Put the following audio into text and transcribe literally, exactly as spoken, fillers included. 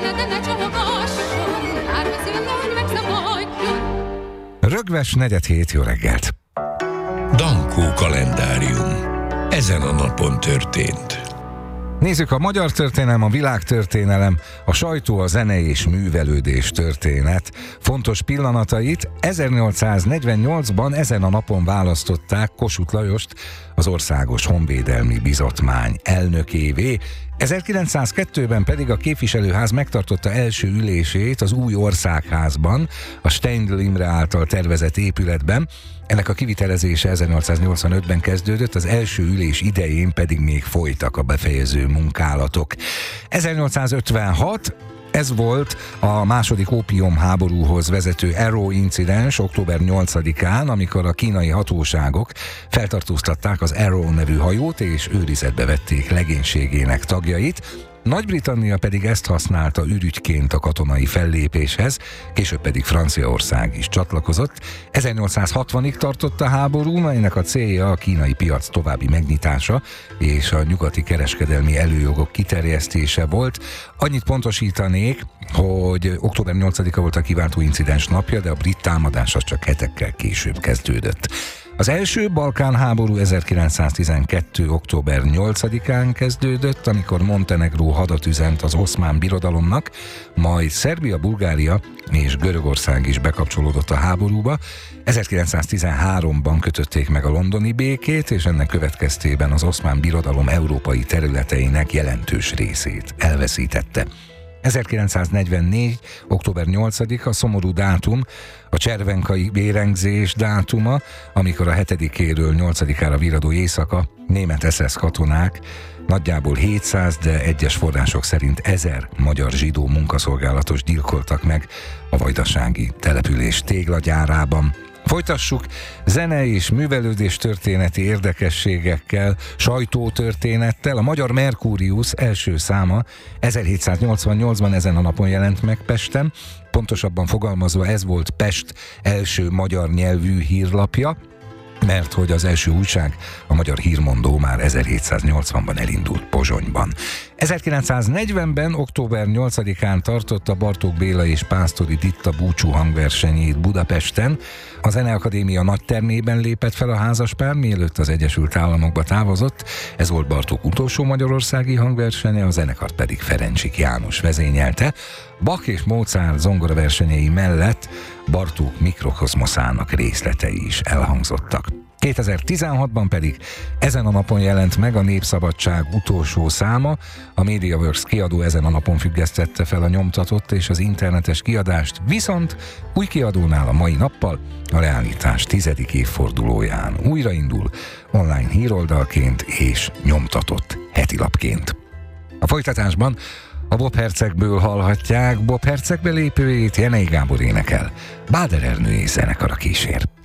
Rögves negyed hét, jó reggelt! Dankó kalendárium. Ezen a napon történt. Nézzük a magyar történelem, a világtörténelem, a sajtó, a zene és művelődés történet fontos pillanatait. ezernyolcszáznegyvennyolcban ezen a napon választották Kossuth Lajost az Országos Honvédelmi Bizottmány elnökévé. ezerkilencszázkettőben pedig a képviselőház megtartotta első ülését az új Országházban, a Steindl Imre által tervezett épületben. Ennek a kivitelezése ezernyolcszáznyolcvanötben kezdődött, az első ülés idején pedig még folytak a befejező munkálatok. ezernyolcszázötvenhat, ez volt a második ópiumháborúhoz vezető Arrow incidens október nyolcadikán, amikor a kínai hatóságok feltartóztatták az Arrow nevű hajót és őrizetbe vették legénységének tagjait. Nagy-Britannia pedig ezt használta ürügyként a katonai fellépéshez, később pedig Franciaország is csatlakozott. ezernyolcszázhatvanig tartott a háború, melynek a célja a kínai piac további megnyitása és a nyugati kereskedelmi előjogok kiterjesztése volt. Annyit pontosítanék, hogy október nyolcadika volt a kiváltó incidens napja, de a brit támadás az csak hetekkel később kezdődött. Az első Balkán-háború ezerkilencszáztizenkettő. október nyolcadikán kezdődött, amikor Montenegró hadat üzent az Oszmán Birodalomnak, majd Szerbia, Bulgária és Görögország is bekapcsolódott a háborúba. ezerkilencszáztizenháromban kötötték meg a londoni békét, és ennek következtében az Oszmán Birodalom európai területeinek jelentős részét elveszítette. ezerkilencszáznegyvennégy. október nyolcadika szomorú dátum, a cservenkai vérengzés dátuma, amikor a hetedikéről nyolcadikára viradó éjszaka német es es katonák nagyjából hétszáz, de egyes források szerint ezer magyar zsidó munkaszolgálatos gyilkoltak meg a vajdasági település téglagyárában. Folytassuk zene és művelődés történeti érdekességekkel, sajtótörténettel. A magyar Merkurius első száma ezerhétszáznyolcvannyolcban ezen a napon jelent meg Pesten. Pontosabban fogalmazva ez volt Pest első magyar nyelvű hírlapja, mert hogy az első újság, a Magyar Hírmondó már ezerhétszáznyolcvanban elindult Pozsonyban. ezerkilencszáznegyvenben. október nyolcadikán tartotta Bartók Béla és Pásztori Ditta búcsú hangversenyét Budapesten. A Zeneakadémia nagytermében lépett fel a házaspár, mielőtt az Egyesült Államokba távozott. Ez volt Bartók utolsó magyarországi hangversenye, a zenekart pedig Ferencsik János vezényelte. Bach és Mozart zongoraversenyei mellett Bartók mikrokozmoszának részletei is elhangzottak. kétezer-tizenhatban pedig ezen a napon jelent meg a Népszabadság utolsó száma. A MediaWorks kiadó ezen a napon függesztette fel a nyomtatott és az internetes kiadást, viszont új kiadónál a mai nappal a leállítás tizedik évfordulóján újraindul, online híroldalként és nyomtatott hetilapként. A folytatásban a Bob Hercegből hallhatják Bob Herceg belépőjét, Jenei Gábor énekel, Báder Ernő és zenekara kísér.